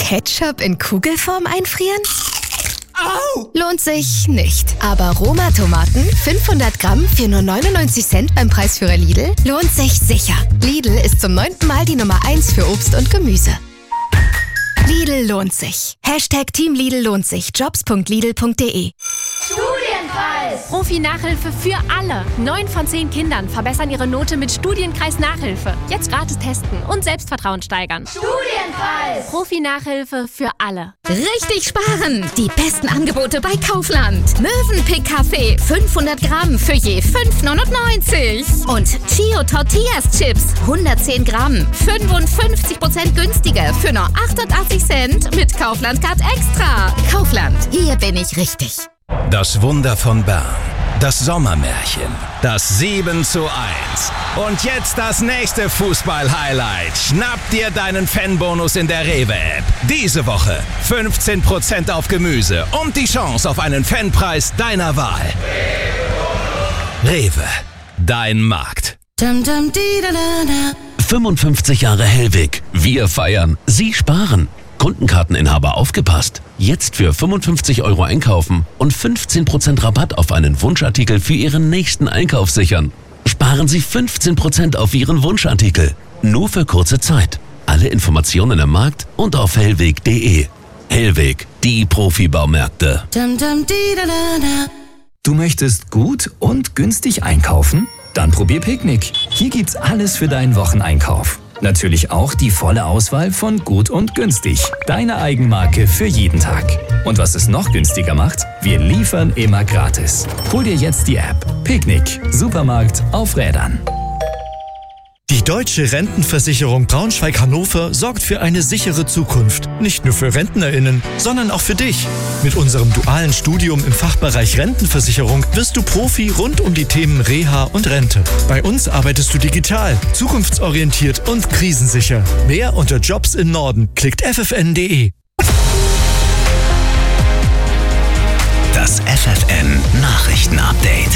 Ketchup in Kugelform einfrieren? Au! Lohnt sich nicht. Aber Roma-Tomaten, 500 Gramm für nur 99 Cent beim Preisführer Lidl, lohnt sich sicher. Lidl ist zum 9. Mal die Nummer 1 für Obst und Gemüse. Lidl lohnt sich. Hashtag Team Lidl lohnt sich. Jobs.lidl.de. Studienkreis! Profi-Nachhilfe für alle. 9 von 10 Kindern verbessern ihre Note mit Studienkreis-Nachhilfe. Jetzt gratis testen und Selbstvertrauen steigern. Studienkreis! Profi-Nachhilfe für alle. Richtig sparen! Die besten Angebote bei Kaufland. Mövenpick-Kaffee 500 Gramm für je 5,99. Und Chio Tortillas Chips 110 Gramm 55% günstiger für nur 88 Cent mit Kaufland-Card Extra. Kaufland, hier bin ich richtig. Das Wunder von Bern. Das Sommermärchen. Das 7:1. Und jetzt das nächste Fußball-Highlight. Schnapp dir deinen Fanbonus in der Rewe-App. Diese Woche 15% auf Gemüse und die Chance auf einen Fanpreis deiner Wahl. Rewe. Dein Markt. 55 Jahre Hellwig. Wir feiern. Sie sparen. Kundenkarteninhaber aufgepasst. Jetzt für 55 € einkaufen und 15% Rabatt auf einen Wunschartikel für Ihren nächsten Einkauf sichern. Sparen Sie 15% auf Ihren Wunschartikel. Nur für kurze Zeit. Alle Informationen im Markt und auf hellweg.de. Hellweg, die Profibaumärkte. Du möchtest gut und günstig einkaufen? Dann probier Picknick. Hier gibt's alles für deinen Wocheneinkauf. Natürlich auch die volle Auswahl von Gut und Günstig. Deine Eigenmarke für jeden Tag. Und was es noch günstiger macht, wir liefern immer gratis. Hol dir jetzt die App. Picknick. Supermarkt auf Rädern. Die Deutsche Rentenversicherung Braunschweig-Hannover sorgt für eine sichere Zukunft. Nicht nur für RentnerInnen, sondern auch für dich. Mit unserem dualen Studium im Fachbereich Rentenversicherung wirst du Profi rund um die Themen Reha und Rente. Bei uns arbeitest du digital, zukunftsorientiert und krisensicher. Mehr unter Jobs im Norden. Klickt ffn.de. Das FFN-Nachrichten-Update.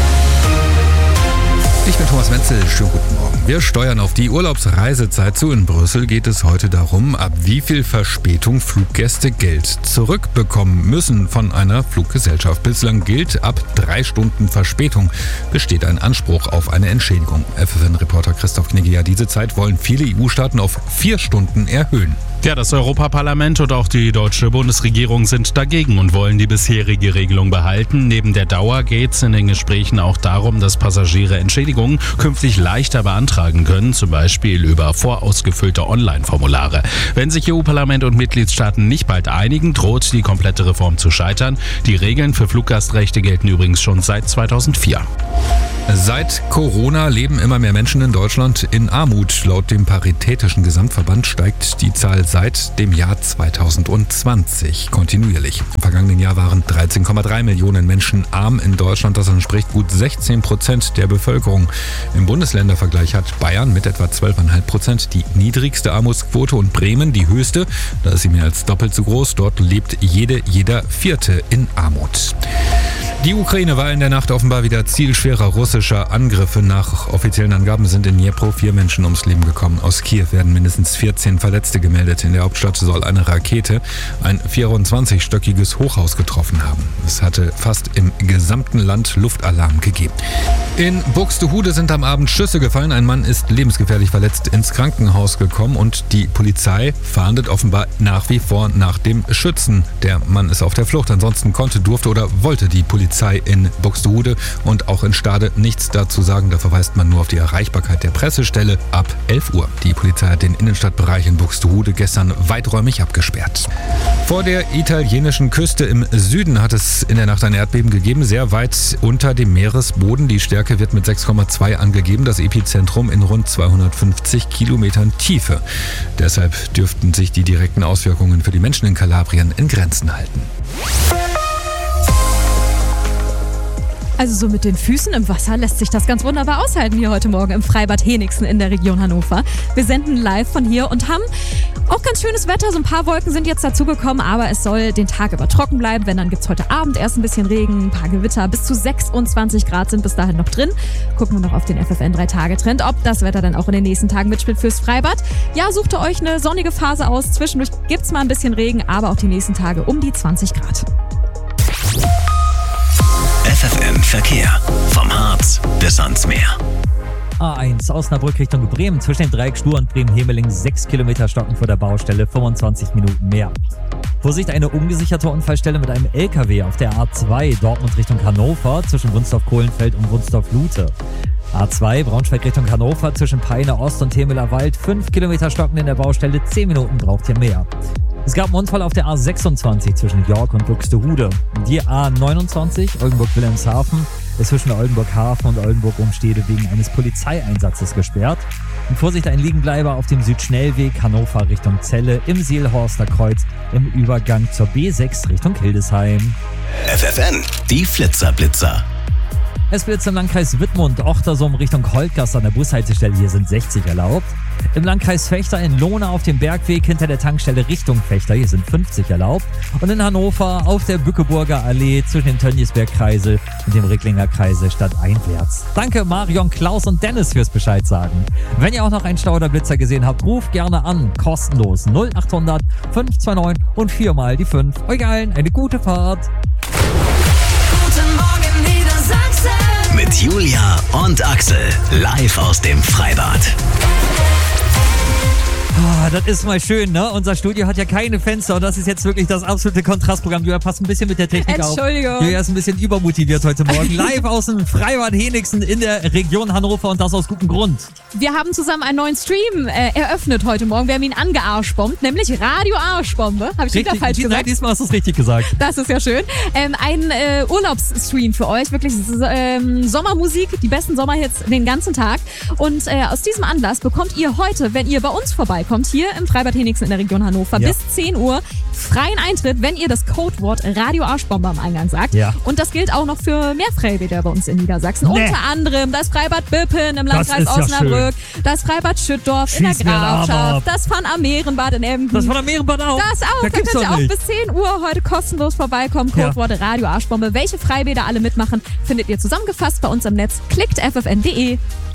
Ich bin Thomas Menzel, schönen guten Morgen. Wir steuern auf die Urlaubsreisezeit zu. In Brüssel geht es heute darum, ab wie viel Verspätung Fluggäste Geld zurückbekommen müssen von einer Fluggesellschaft. Bislang gilt, ab 3 Stunden Verspätung besteht ein Anspruch auf eine Entschädigung. FFN-Reporter Christoph Knigge, ja, diese Zeit wollen viele EU-Staaten auf 4 Stunden erhöhen. Ja, das Europaparlament und auch die deutsche Bundesregierung sind dagegen und wollen die bisherige Regelung behalten. Neben der Dauer geht es in den Gesprächen auch darum, dass Passagiere Entschädigungen künftig leichter beantragen können, zum Beispiel über vorausgefüllte Online-Formulare. Wenn sich EU-Parlament und Mitgliedstaaten nicht bald einigen, droht die komplette Reform zu scheitern. Die Regeln für Fluggastrechte gelten übrigens schon seit 2004. Seit Corona leben immer mehr Menschen in Deutschland in Armut. Laut dem Paritätischen Gesamtverband steigt die Zahl seit dem Jahr 2020 kontinuierlich. Im vergangenen Jahr waren 13,3 Millionen Menschen arm in Deutschland. Das entspricht gut 16% der Bevölkerung. Im Bundesländervergleich hat Bayern mit etwa 12,5% die niedrigste Armutsquote und Bremen die höchste. Da ist sie mehr als doppelt so groß. Dort lebt jeder Vierte in Armut. Die Ukraine war in der Nacht offenbar wieder Ziel schwerer russischer Angriffe. Nach offiziellen Angaben sind in Dnipro 4 Menschen ums Leben gekommen. Aus Kiew werden mindestens 14 Verletzte gemeldet. In der Hauptstadt soll eine Rakete ein 24-stöckiges Hochhaus getroffen haben. Es hatte fast im gesamten Land Luftalarm gegeben. In Buxtehude sind am Abend Schüsse gefallen. Ein Mann ist lebensgefährlich verletzt ins Krankenhaus gekommen und die Polizei fahndet offenbar nach wie vor nach dem Schützen. Der Mann ist auf der Flucht. Ansonsten durfte oder wollte die Polizei in Buxtehude und auch in Stade nichts dazu sagen. Da verweist man nur auf die Erreichbarkeit der Pressestelle ab 11 Uhr. Die Polizei hat den Innenstadtbereich in Buxtehude gestern weiträumig abgesperrt. Vor der italienischen Küste im Süden hat es in der Nacht ein Erdbeben gegeben, sehr weit unter dem Meeresboden. Die Stärke wird mit 6,2 angegeben, das Epizentrum in rund 250 Kilometern Tiefe. Deshalb dürften sich die direkten Auswirkungen für die Menschen in Kalabrien in Grenzen halten. Also so mit den Füßen im Wasser lässt sich das ganz wunderbar aushalten hier heute Morgen im Freibad Henigsen in der Region Hannover. Wir senden live von hier und haben auch ganz schönes Wetter. So ein paar Wolken sind jetzt dazugekommen, aber es soll den Tag über trocken bleiben. Wenn, dann gibt es heute Abend erst ein bisschen Regen, ein paar Gewitter. Bis zu 26 Grad sind bis dahin noch drin. Gucken wir noch auf den FFN 3-Tage-Trend, ob das Wetter dann auch in den nächsten Tagen mitspielt fürs Freibad. Ja, sucht ihr euch eine sonnige Phase aus. Zwischendurch gibt es mal ein bisschen Regen, aber auch die nächsten Tage um die 20 Grad. FFN Verkehr. Vom Harz bis ans Meer. A1 Osnabrück Richtung Bremen. Zwischen dem Dreieck Stur und Bremen-Hemeling 6 Kilometer stocken vor der Baustelle, 25 Minuten mehr. Vorsicht, eine ungesicherte Unfallstelle mit einem LKW auf der A2 Dortmund Richtung Hannover zwischen Wunsdorf-Kohlenfeld und Wunsdorf-Lute. A2 Braunschweig Richtung Hannover zwischen Peine Ost und Temeler Wald. 5 Kilometer stocken in der Baustelle, 10 Minuten braucht ihr mehr. Es gab einen Unfall auf der A26 zwischen York und Buxtehude. Die A29 Oldenburg-Wilhelmshaven ist zwischen Oldenburg-Hafen und Oldenburg-Umstede wegen eines Polizeieinsatzes gesperrt. Und Vorsicht, ein Liegenbleiber auf dem Südschnellweg Hannover Richtung Celle im Seelhorster Kreuz im Übergang zur B6 Richtung Hildesheim. FFN, die Flitzer-Blitzer. Es blitzt im Landkreis Wittmund, Ochtersum Richtung Holtgast an der Bushaltestelle. Hier sind 60 erlaubt. Im Landkreis Vechta in Lohne auf dem Bergweg hinter der Tankstelle Richtung Vechta. Hier sind 50 erlaubt. Und in Hannover auf der Bückeburger Allee zwischen dem Tönniesberg-Kreisel und dem Ricklinger Kreisel stadteinwärts. Danke Marion, Klaus und Dennis fürs Bescheid sagen. Wenn ihr auch noch einen Stau oder Blitzer gesehen habt, ruft gerne an. Kostenlos 0800 529 und 4 mal die 5. Euch allen eine gute Fahrt. Guten Morgen Niedersachsen. Mit Julia und Axel. Live aus dem Freibad. Oh, das ist mal schön, ne? Unser Studio hat ja keine Fenster und das ist jetzt wirklich das absolute Kontrastprogramm. Julia, passt ein bisschen mit der Technik auf. Entschuldigung. Julia ist ein bisschen übermotiviert heute Morgen. Live aus dem Freibad Henigsen in der Region Hannover und das aus gutem Grund. Wir haben zusammen einen neuen Stream eröffnet heute Morgen. Wir haben ihn angearschbombt, nämlich Radio Arschbombe. Habe ich wieder falsch gesagt? Nein, diesmal hast du es richtig gesagt. Das ist ja schön. Ein Urlaubsstream für euch. Wirklich Sommermusik, die besten Sommerhits den ganzen Tag. Und aus diesem Anlass bekommt ihr heute, wenn ihr bei uns vorbeikommt, hier im Freibad Henigsen in der Region Hannover, bis 10 Uhr freien Eintritt, wenn ihr das Codewort Radio Arschbombe am Eingang sagt. Ja. Und das gilt auch noch für mehr Freibäder bei uns in Niedersachsen. Nee. Unter anderem das Freibad Bippen im Landkreis Osnabrück, das Freibad Schüttdorf in der Grafschaft, das Van Amerenbad in Emden. Das Van Amerenbad auch? Das auch. Da könnt ihr auch bis 10 Uhr heute kostenlos vorbeikommen. Codewort Radio Arschbombe. Welche Freibäder alle mitmachen, findet ihr zusammengefasst bei uns im Netz. Klickt ffn.de.